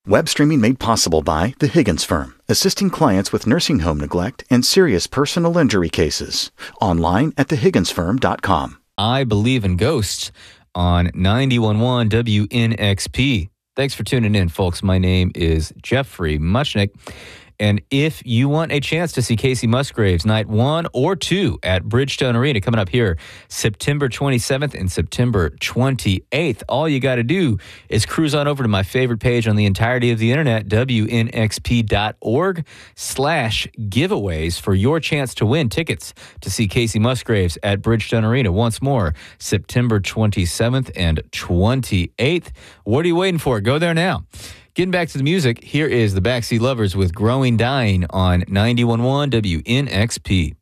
Web streaming made possible by The Higgins Firm, assisting clients with nursing home neglect and serious personal injury cases. Online at thehigginsfirm.com. I Believe in Ghosts on 91.1 WNXP. Thanks for tuning in, folks. My name is Jeffrey Muchnick. And if you want a chance to see Casey Musgraves night 1 or 2 at Bridgestone Arena coming up here September 27th and September 28th, all you got to do is cruise on over to my favorite page on the entirety of the internet, WNXP.org/giveaways for your chance to win tickets to see Casey Musgraves at Bridgestone Arena once more, September 27th and 28th. What are you waiting for? Go there now. Getting back to the music, here is the Backseat Lovers with Growing Dying on 91.1 WNXP.